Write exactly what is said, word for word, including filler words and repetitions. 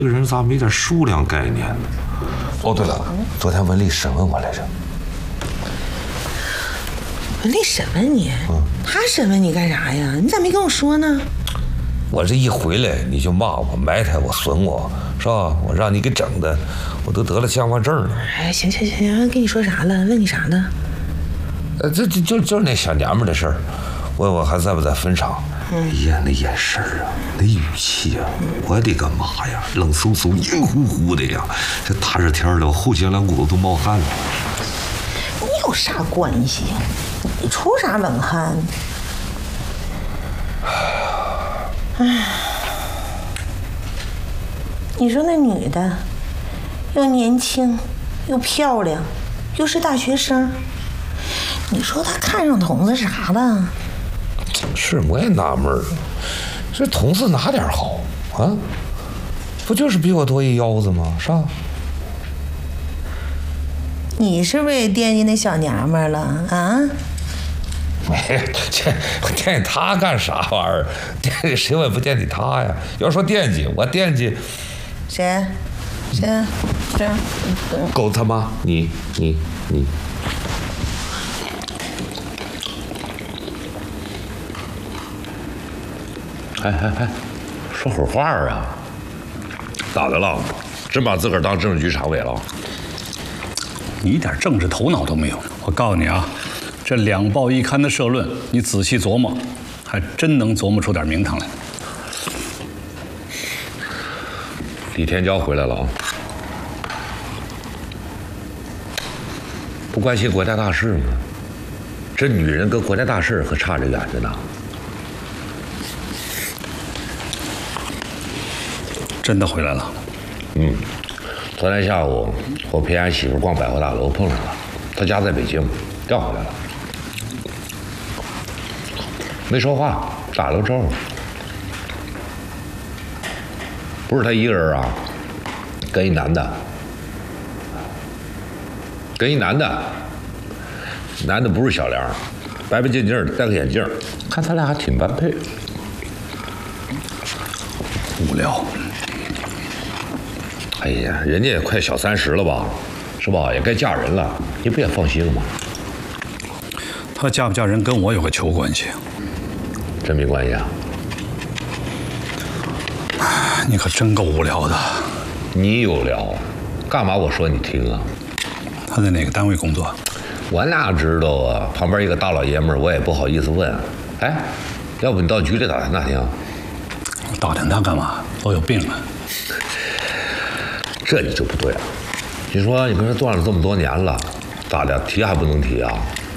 这个人咋没点数量概念呢？哦，对了，昨天文丽审问我来着。 文丽审问你？嗯，他审问你干啥呀？你咋没跟我说呢？ 我这一回来你就骂我、埋汰我、损我，是吧？我让你给整的，我都得了强迫症了。 哎，行行行行，跟你说啥了？问你啥呢？ 呃，这这就就是那小娘们的事儿，问我还在不在坟场。哎呀，那眼神啊，那语气啊，我的个妈呀，冷飕飕、阴乎乎的呀！这大热天的，我后脊梁骨都冒汗了。 你有啥关系？你出啥冷汗？哎，你说那女的，又年轻，又漂亮，又是大学生，你说她看上童子啥了？ 是，我也纳闷儿，这童子哪点好啊？不就是比我多一腰子吗？是吧？ 你是不是也惦记那小娘们儿了啊？ 没，这我惦记他干啥玩意儿？惦记谁我也不惦记他呀。要说惦记，我惦记谁？谁？这样？ 狗他妈！你你你！ 哎哎哎，说会儿话啊！咋的了？真把自个儿当政治局常委了？ 你一点政治头脑都没有。我告诉你啊，这两报一刊的社论，你仔细琢磨，还真能琢磨出点名堂来。 李天骄回来了啊！不关心国家大事吗？这女人跟国家大事可差着远着呢。 真的回来了。 嗯，昨天下午我陪俺媳妇逛百货大楼碰上了，她家在北京，调回来了。没说话，打了个招呼。不是她一个人啊，跟一男的，跟一男的，男的不是小梁，白白净净的，戴个眼镜，看他俩还挺般配。 无聊。 哎呀，人家也快小三十了吧，是吧？也该嫁人了，你不也放心了吗？ 她嫁不嫁人跟我有个球关系。 真没关系啊？ 你可真够无聊的。 你有聊，干嘛我说你听啊？ 她在哪个单位工作？ 我哪知道啊？旁边一个大老爷们儿，我也不好意思问。哎，要不你到局里打听打听？ 打听他干嘛？都有病啊！ 这你就不对了。你说你跟他断了这么多年了，咋的？提还不能提啊？